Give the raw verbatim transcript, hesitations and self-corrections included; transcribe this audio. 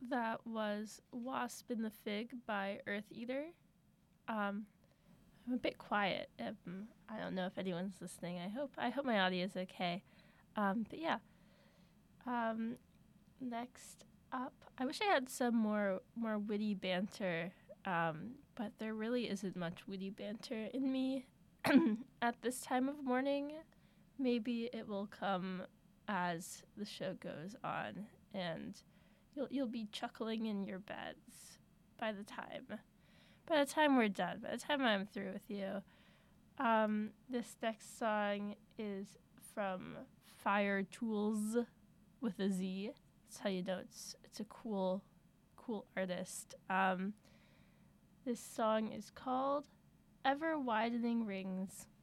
That was Wasp in the Fig by Earth Eater. Um, I'm a bit quiet. Um, I don't know if anyone's listening. I hope I hope my audio is okay. Um, but yeah. Um, next up, I wish I had some more more witty banter, um, but there really isn't much witty banter in me at this time of morning. Maybe it will come as the show goes on, and you'll you'll be chuckling in your beds by the time by the time we're done. By the time I'm through with you. Um, this next song is from Fire Tools with a Z. That's how you know it's it's a cool cool artist. Um, this song is called Ever Widening Rings.